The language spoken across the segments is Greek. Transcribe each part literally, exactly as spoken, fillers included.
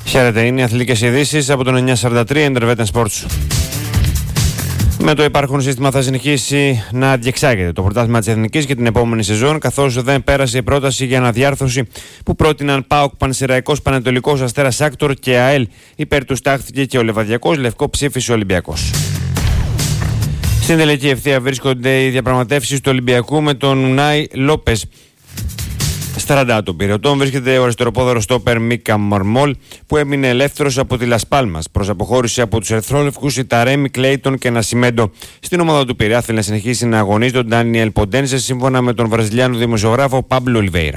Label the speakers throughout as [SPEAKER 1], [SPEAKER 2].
[SPEAKER 1] Χαίρετε, είναι οι αθλητικές ειδήσεις από τον εννιακόσια σαράντα τρία Intervetten Sports. Με το υπάρχον σύστημα θα συνεχίσει να διεξάγεται το πρωτάθλημα της Εθνικής και την επόμενη σεζόν, καθώς δεν πέρασε η πρόταση για αναδιάρθρωση που πρότειναν ΠΑΟΚ, Πανσεραϊκός, Πανετολικός, Αστέρας Άκτορ και ΑΕΛ. Υπέρ του στάχθηκε και ο Λεβαδιακός, λευκό ψήφισε ο Ολυμπιακός. Στην τελική ευθεία βρίσκονται οι διαπραγματεύσεις του Ολυμπιακού με τον Ουνάι Λόπες. Στραντά των Πυραιωτών βρίσκεται ο αριστεροπόδαρο στόπερ Μίκα Μορμόλ, που έμεινε ελεύθερος από τη Λας Πάλμας. Προς αποχώρηση από τους Ερυθρόλευκους η Ταρέμι, Κλέιτον και Νασιμέντο. Στην ομάδα του Πειραιά θέλει να συνεχίσει να αγωνίζει τον Ντάνιελ Ποντένσε, σύμφωνα με τον Βραζιλιάνο δημοσιογράφο Πάμπλο Ολιβέιρα.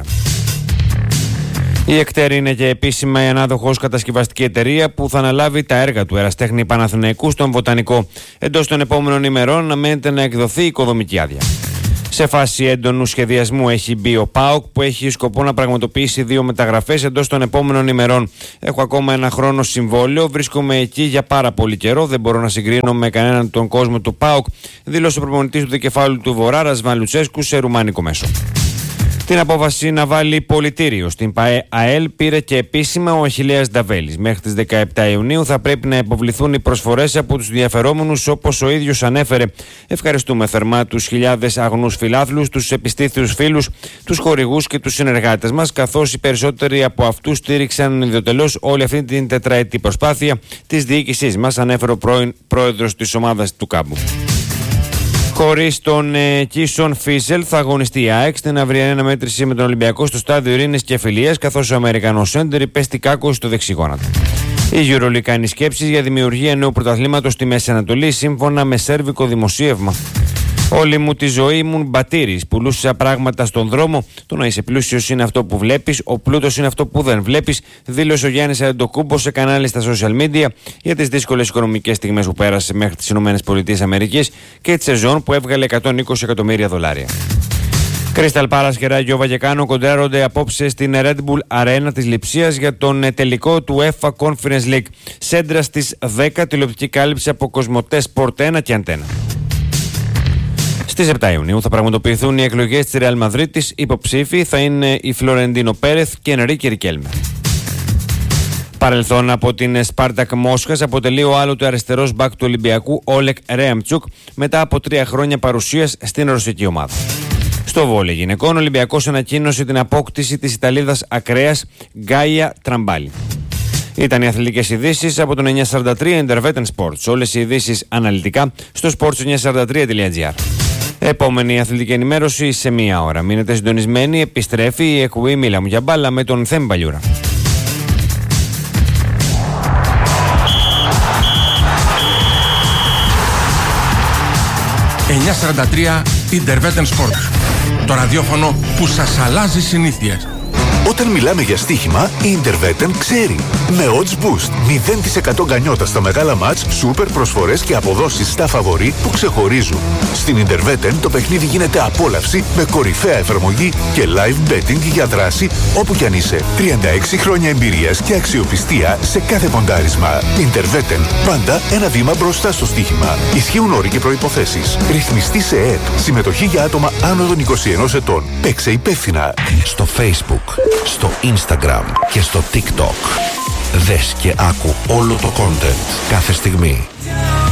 [SPEAKER 1] Η Εκτέρ είναι και επίσημα η ανάδοχος κατασκευαστική εταιρεία που θα αναλάβει τα έργα του Εραστέχνη Παναθηναϊκού στον Βοτανικό. Εντός των επόμενων ημερών αναμένεται να εκδοθεί η οικοδομική άδεια. Σε φάση έντονου σχεδιασμού έχει μπει ο ΠΑΟΚ, που έχει σκοπό να πραγματοποιήσει δύο μεταγραφές εντός των επόμενων ημερών. Έχω ακόμα ένα χρόνο συμβόλαιο, βρίσκομαι εκεί για πάρα πολύ καιρό, δεν μπορώ να συγκρίνω με κανέναν τον κόσμο του ΠΑΟΚ, δήλωσε ο προπονητής του δικεφάλου του Βορρά, Ρασβάν Λουτσέσκου, σε ρουμάνικο μέσο. Την απόφαση να βάλει πολιτήριο στην ΠΑΕ ΑΕΛ πήρε και επίσημα ο Αχιλλέας Νταβέλης. Μέχρι τις δεκαεπτά Ιουνίου θα πρέπει να υποβληθούν οι προσφορές από τους ενδιαφερόμενους, όπως ο ίδιος ανέφερε. Ευχαριστούμε θερμά τους χιλιάδες αγνούς φιλάθλους, τους επιστήθιους φίλους, τους χορηγούς και τους συνεργάτες μας, καθώς οι περισσότεροι από αυτούς στήριξαν ιδιωτελώς όλη αυτή την τετραετή προσπάθεια της διοίκησής μας, ανέφερε ο πρώην πρόεδρος της ομάδας του Κάμπου. Χωρίς τον ε, Κίσον Φίσελ θα αγωνιστεί η ΑΕΚ στην αυριανή αναμέτρηση με τον Ολυμπιακό στο στάδιο Ειρήνης και Φιλίας, καθώς ο Αμερικανός σέντερ υπέστη κάκο στο δεξί γόνατο. Η EuroLeague κάνει σκέψεις για δημιουργία νέου πρωταθλήματος στη Μέση Ανατολή, σύμφωνα με σέρβικο δημοσίευμα. Όλη μου τη ζωή ήμουν μπατήρης, πουλούσα πράγματα στον δρόμο. Το να είσαι πλούσιος είναι αυτό που βλέπεις, ο πλούτος είναι αυτό που δεν βλέπεις, δήλωσε ο Γιάννης Αντετοκούμπο σε κανάλι στα social media για τις δύσκολες οικονομικές στιγμές που πέρασε μέχρι τις ΗΠΑ και τη σεζόν που έβγαλε εκατόν είκοσι εκατομμύρια δολάρια. Crystal Palace και Rayo Vallecano κοντράρονται απόψε στην Red Bull Arena της Λειψίας για τον τελικό του UEFA Conference League. Σέντρα στις δέκα, τηλεοπτική κάλυψη από Κοσμοτέ Sport ένα και Αντένα. Στις επτά Ιουνίου θα πραγματοποιηθούν οι εκλογές της Ρεάλ Μαδρίτης. Υποψήφοι θα είναι η Φλωρεντίνο Πέρεθ και Ενρίκε Ρικέλμε. Παρελθόν από την Σπάρτακ Μόσχας αποτελεί ο άλλοτε αριστερός μπακ του Ολυμπιακού Όλεκ Ρέαμτσουκ μετά από τρία χρόνια παρουσίας στην ρωσική ομάδα. Στο βόλεϊ γυναικών, ο Ολυμπιακός ανακοίνωσε την απόκτηση της Ιταλίδας ακραίας Γκάια Τραμπάλη. Ήταν οι αθλητικές ειδήσεις από τον εννιακόσια σαράντα τρία Intervetten Sports. Όλες οι ειδήσεις αναλυτικά στο sports εννιακόσια σαράντα τρία τελεία τζι άρ. Επόμενη αθλητική ενημέρωση σε μία ώρα. Μείνετε συντονισμένοι, επιστρέφει η εκπομπή Μίλα μου για μπάλα με τον Θέμη Παλιούρα.
[SPEAKER 2] εννιακόσια σαράντα τρία Intervetten Sports. Το ραδιόφωνο που σας αλλάζει συνήθειες.
[SPEAKER 3] Όταν μιλάμε για στοίχημα, η Intervetten ξέρει. Με Odds Boost, μηδέν τοις εκατό γκανιότα στα μεγάλα μάτς, σούπερ προσφορές και αποδόσεις στα φαβορί που ξεχωρίζουν. Στην Intervetten το παιχνίδι γίνεται απόλαυση με κορυφαία εφαρμογή και live betting για δράση όπου κι αν είσαι. τριάντα έξι χρόνια εμπειρίας και αξιοπιστία σε κάθε ποντάρισμα. Intervetten, πάντα ένα βήμα μπροστά στο στοίχημα. Ισχύουν όροι και προϋποθέσεις. Ρυθμιστή σε ΕΕΠ. Συμμετοχή για άτομα άνω των είκοσι ενός ετών. Παίξε υπεύθυνα.
[SPEAKER 4] Στο Facebook, στο Instagram και στο TikTok. Δες και άκου όλο το content κάθε στιγμή.